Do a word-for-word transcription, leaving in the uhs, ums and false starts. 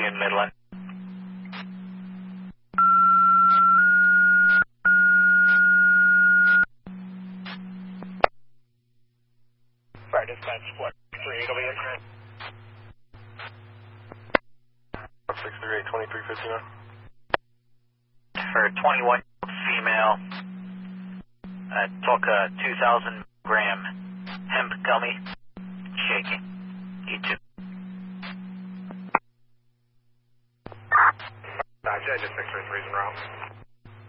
in Midland. Fire dispatch, what, three eight over here? six three eight, twenty-three fifty-nine. For twenty-one female, uh, took a two thousand gram hemp gummy, shaking, E two. Gotcha, just six three three is in route.